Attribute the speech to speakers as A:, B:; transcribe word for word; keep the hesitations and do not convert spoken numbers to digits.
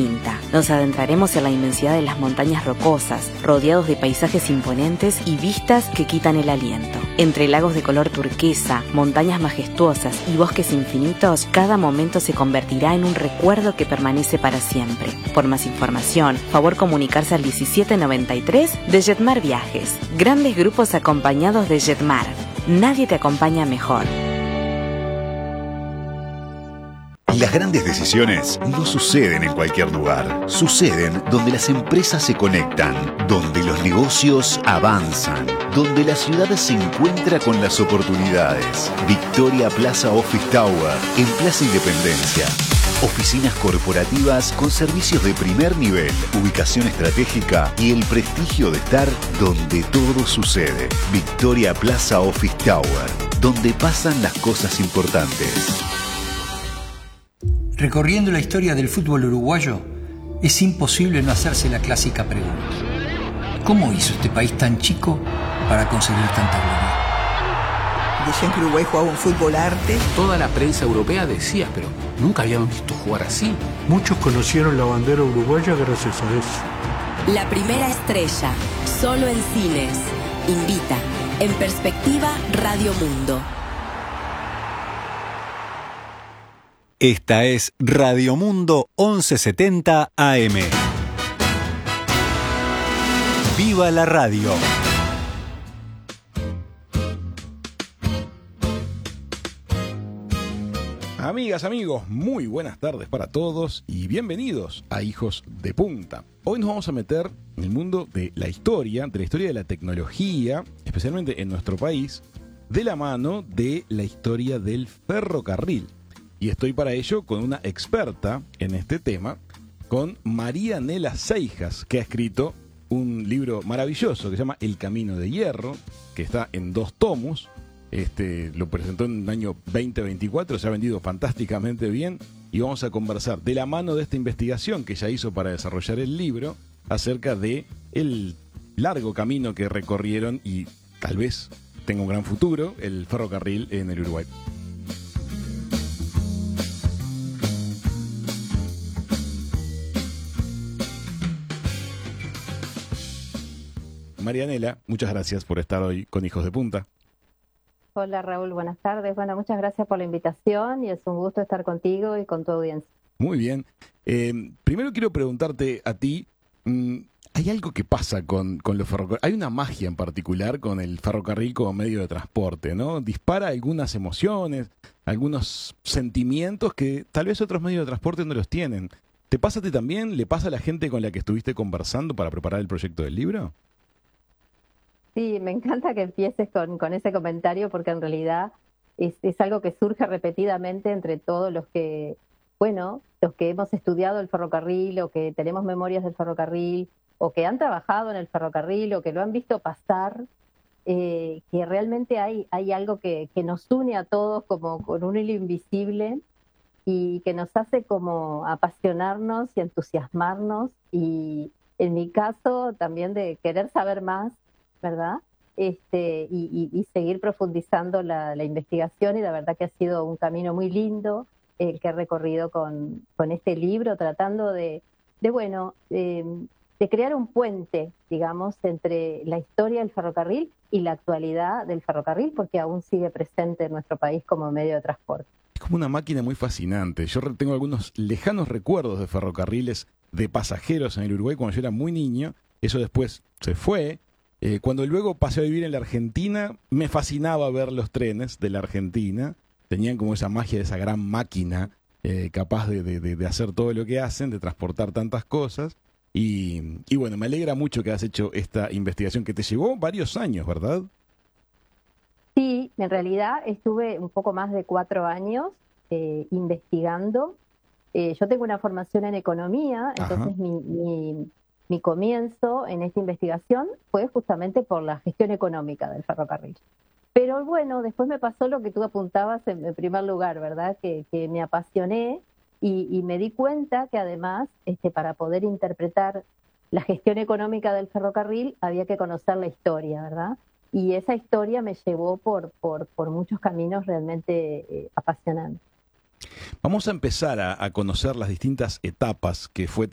A: distinta. Nos adentraremos en la inmensidad de las montañas rocosas, rodeados de paisajes imponentes y vistas que quitan el aliento. Entre lagos de color turquesa, montañas majestuosas y bosques infinitos, cada momento se convertirá en un recuerdo que permanece para siempre. Por más información, favor comunicarse al diecisiete noventa y tres de Jetmar Viajes. Grandes grupos acompañados de Jetmar. Nadie te acompaña mejor.
B: Las grandes decisiones no suceden en cualquier lugar. Suceden donde las empresas se conectan, donde los negocios avanzan, donde la ciudad se encuentra con las oportunidades. Victoria Plaza Office Tower, en Plaza Independencia. Oficinas corporativas con servicios de primer nivel, ubicación estratégica y el prestigio de estar donde todo sucede. Victoria Plaza Office Tower, donde pasan las cosas importantes.
C: Recorriendo la historia del fútbol uruguayo, es imposible no hacerse la clásica pregunta: ¿cómo hizo este país tan chico para conseguir tanta gloria?
D: Decían que Uruguay jugaba un fútbol arte.
E: Toda la prensa europea decía, pero nunca habíamos visto jugar así.
F: Muchos conocieron la bandera uruguaya gracias a eso.
G: La primera estrella, solo en cines. Invita, en perspectiva, Radio Mundo.
H: Esta es Radio Mundo once setenta A M. ¡Viva la radio!
I: Amigas, amigos, muy buenas tardes para todos y bienvenidos a Hijos de Punta. Hoy nos vamos a meter en el mundo de la historia, de la historia de la tecnología, especialmente en nuestro país, de la mano de la historia del ferrocarril. Y estoy para ello con una experta en este tema, con Marianela Seijas, que ha escrito un libro maravilloso que se llama El Camino de Hierro, que está en dos tomos. Este, lo presentó en el año veinte veinticuatro, se ha vendido fantásticamente bien y vamos a conversar de la mano de esta investigación que ella hizo para desarrollar el libro acerca de el largo camino que recorrieron y tal vez tenga un gran futuro el ferrocarril en el Uruguay. Marianela, muchas gracias por estar hoy con Hijos de Punta.
J: Hola Raúl, buenas tardes. Bueno, muchas gracias por la invitación y es un gusto estar contigo y con tu audiencia.
I: Muy bien. Eh, primero quiero preguntarte a ti, mmm, ¿hay algo que pasa con, con los ferrocarriles? Hay una magia en particular con el ferrocarril como medio de transporte, ¿no? Dispara algunas emociones, algunos sentimientos que tal vez otros medios de transporte no los tienen. ¿Te pasa a ti también? ¿Le pasa a la gente con la que estuviste conversando para preparar el proyecto del libro?
J: Sí, me encanta que empieces con, con ese comentario porque en realidad es, es algo que surge repetidamente entre todos los que, bueno, los que hemos estudiado el ferrocarril o que tenemos memorias del ferrocarril o que han trabajado en el ferrocarril o que lo han visto pasar, eh, que realmente hay, hay algo que, que nos une a todos como con un hilo invisible y que nos hace como apasionarnos y entusiasmarnos y en mi caso también de querer saber más, ¿verdad? Este, y, y, y seguir profundizando la, la investigación y la verdad que ha sido un camino muy lindo el que he recorrido con, con este libro, tratando de, de bueno, eh, de crear un puente, digamos, entre la historia del ferrocarril y la actualidad del ferrocarril, porque aún sigue presente en nuestro país como medio de transporte.
I: Es como una máquina muy fascinante. Yo tengo algunos lejanos recuerdos de ferrocarriles de pasajeros en el Uruguay cuando yo era muy niño. Eso después se fue. Eh, cuando luego pasé a vivir en la Argentina, me fascinaba ver los trenes de la Argentina. Tenían como esa magia de esa gran máquina eh, capaz de, de, de hacer todo lo que hacen, de transportar tantas cosas. Y, y bueno, me alegra mucho que has hecho esta investigación que te llevó varios años, ¿verdad?
J: Sí, en realidad estuve un poco más de cuatro años eh, investigando. Eh, yo tengo una formación en economía, entonces mi, mi, mi comienzo en esta investigación fue justamente por la gestión económica del ferrocarril. Pero bueno, después me pasó lo que tú apuntabas en, en primer lugar, ¿verdad? Que, que me apasioné y, y me di cuenta que además, este, para poder interpretar la gestión económica del ferrocarril había que conocer la historia, ¿verdad? Y esa historia me llevó por, por, por muchos caminos realmente eh, apasionantes.
I: Vamos a empezar a, a conocer las distintas etapas que fue